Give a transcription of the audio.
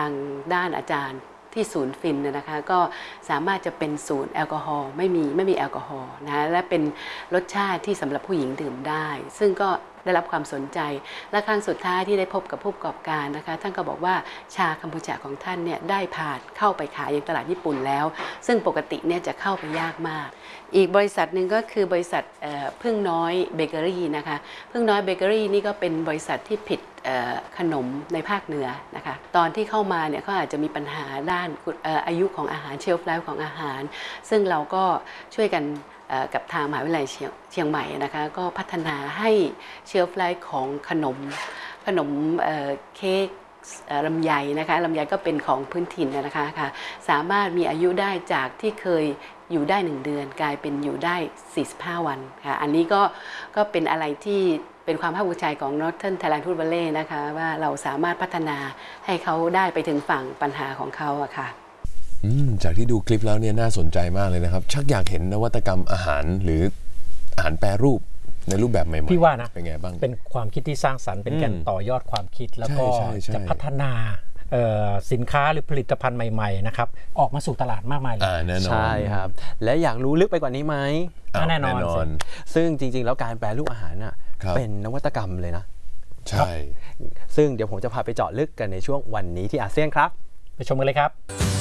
างด้านอาจารย์ที่ศูนย์ฟินนะคะก็สามารถจะเป็นศูนย์แอลกอฮอล์ไม่มีแอลกอฮอล์นะและเป็นรสชาติที่สำหรับผู้หญิงดื่มได้ซึ่งก็ได้รับความสนใจและครั้งสุดท้ายที่ได้พบกับผู้ประกอบการนะคะท่านก็บอกว่าชาคัมพูชาของท่านเนี่ยได้ผ่านเข้าไปขายยังตลาดญี่ปุ่นแล้วซึ่งปกติเนี่ยจะเข้าไปยากมากอีกบริษัทหนึ่งก็คือบริษัทพึ่งน้อยเบเกอรี่นะคะพึ่งน้อยเบเกอรี่นี่ก็เป็นบริษัทที่ผลิตขนมในภาคเหนือนะคะตอนที่เข้ามาเนี่ยเขาอาจจะมีปัญหาด้านอายุของอาหารเชลฟ์ไลฟ์ของอาหารซึ่งเราก็ช่วยกันกับทางมหาวิทยาลัยเชียงใหม่นะคะก็พัฒนาให้เชลฟ์ไลฟ์ของขนมเค้กลำไยนะคะลำไยก็เป็นของพื้นถิ่นนะคะค่ะสามารถมีอายุได้จากที่เคยอยู่ได้1 เดือนกลายเป็นอยู่ได้45 วันค่ะอันนี้ก็เป็นอะไรที่เป็นความภาคภูมิใจของ Northern Thailand Food Valley นะคะว่าเราสามารถพัฒนาให้เขาได้ไปถึงฝั่งปัญหาของเขาอะค่ะจากที่ดูคลิปแล้วเนี่ยน่าสนใจมากเลยนะครับชักอยากเห็นนวัตกรรมอาหารหรืออาหารแปรรูปในรูปแบบใหม่ๆพี่ว่านะเป็นไงบ้างเป็นความคิดที่สร้างสรรค์เป็นการต่อยอดความคิดแล้วก็จะพัฒนาสินค้าหรือผลิตภัณฑ์ใหม่ๆนะครับออกมาสู่ตลาดมากมายเลยใช่ครับและอยากรู้ลึกไปกว่านี้ไหมแน่นอนซึ่งจริงๆแล้วการแปรรูปอาหารเป็นนวัตกรรมเลยนะใช่ซึ่งเดี๋ยวผมจะพาไปเจาะลึกกันในช่วงวันนี้ที่อาเซียนครับไปชมกันเลยครับ